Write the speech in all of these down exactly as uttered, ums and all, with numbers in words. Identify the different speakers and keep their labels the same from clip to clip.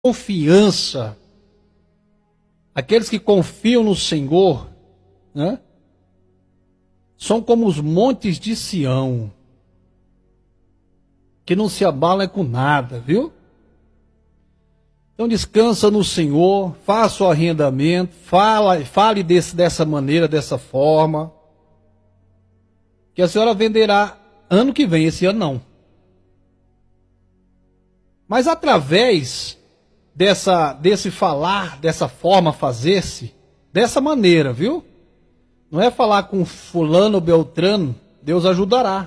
Speaker 1: confiança, aqueles que confiam no Senhor, né? São como os montes de Sião, que não se abalam com nada, viu? Então descansa no Senhor, faça o arrendamento, fala, fale desse, dessa maneira, dessa forma, que a senhora venderá ano que vem, esse ano não. Mas através dessa, desse falar, dessa forma fazer-se, dessa maneira, viu? Não é falar com fulano ou beltrano, Deus ajudará.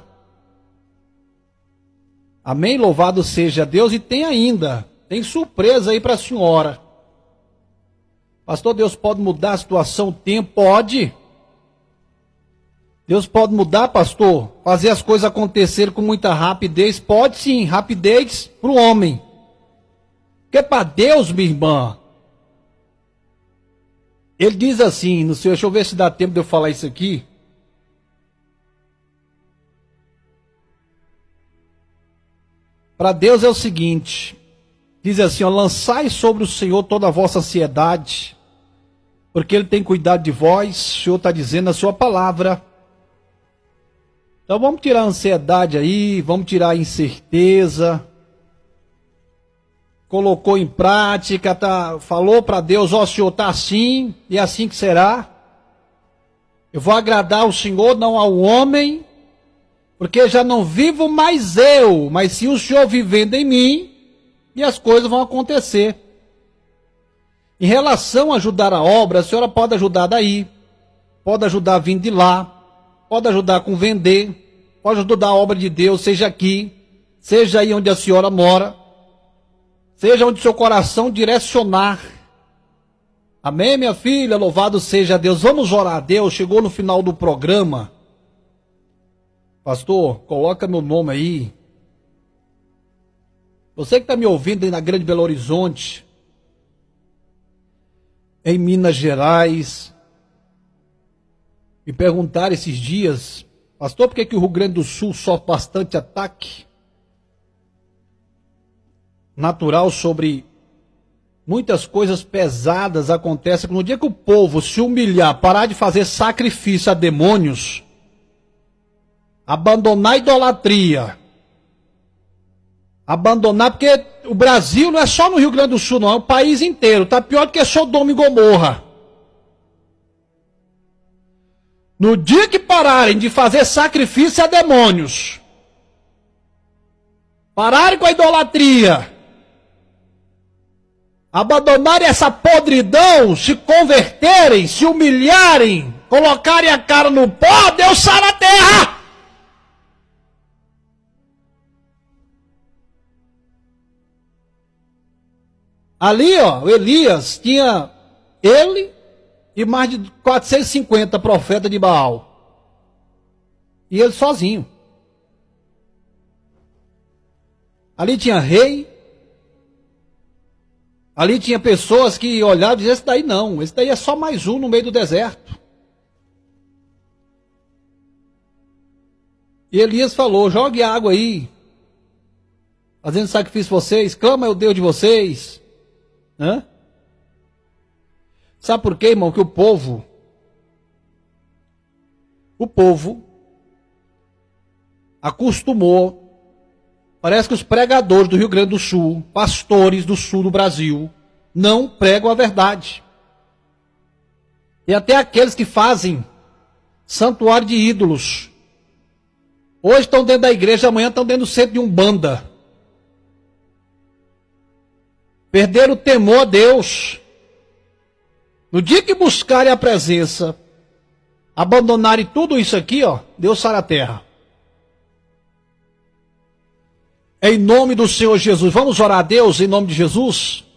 Speaker 1: Amém? Louvado seja Deus. E tem ainda, tem surpresa aí para a senhora. Pastor, Deus pode mudar a situação, o tempo? Pode. Deus pode mudar, pastor? Fazer as coisas acontecerem com muita rapidez? Pode sim, rapidez para o homem. Porque para Deus, minha irmã, Ele diz assim, no seu, deixa eu ver se dá tempo de eu falar isso aqui. Para Deus é o seguinte, diz assim, ó, lançai sobre o Senhor toda a vossa ansiedade, porque Ele tem cuidado de vós, o Senhor está dizendo a sua palavra. Então vamos tirar a ansiedade aí, vamos tirar a incerteza. Colocou em prática, tá, falou para Deus, ó, Senhor, está assim, e é assim que será. Eu vou agradar ao Senhor, não ao homem, porque já não vivo mais eu, mas sim o Senhor vivendo em mim, e as coisas vão acontecer. Em relação a ajudar a obra, a senhora pode ajudar daí, pode ajudar vindo de lá, pode ajudar com vender, pode ajudar a obra de Deus, seja aqui, seja aí onde a senhora mora, seja onde seu coração direcionar. Amém, minha filha? Louvado seja Deus. Vamos orar a Deus. Chegou no final do programa. Pastor, coloca meu nome aí. Você que está me ouvindo aí na Grande Belo Horizonte, em Minas Gerais, me perguntaram esses dias, pastor, por que, que o Rio Grande do Sul sofre bastante ataque natural sobre muitas coisas pesadas acontecem? No dia que o povo se humilhar, parar de fazer sacrifício a demônios, abandonar a idolatria, abandonar, porque o Brasil não é só no Rio Grande do Sul, não, é o país inteiro, está pior do que Sodoma e Gomorra. No dia que pararem de fazer sacrifício a demônios, pararem com a idolatria, abandonarem essa podridão, se converterem, se humilharem, colocarem a cara no pó, Deus sara a terra. Ali, ó, Elias tinha ele e mais de quatrocentos e cinquenta profetas de Baal. E ele sozinho. Ali tinha rei. Ali tinha pessoas que olhavam e diziam, esse daí não, esse daí é só mais um no meio do deserto. E Elias falou, jogue água aí, fazendo sacrifício vocês, clama ao Deus de vocês. Hã? Sabe por quê, irmão? Que o povo, o povo acostumou. Parece que os pregadores do Rio Grande do Sul, pastores do sul do Brasil, não pregam a verdade. E até aqueles que fazem santuário de ídolos, hoje estão dentro da igreja, amanhã estão dentro do centro de Umbanda. Perderam o temor a Deus. No dia que buscarem a presença, abandonarem tudo isso aqui, ó, Deus sara a terra. Em nome do Senhor Jesus, vamos orar a Deus em nome de Jesus?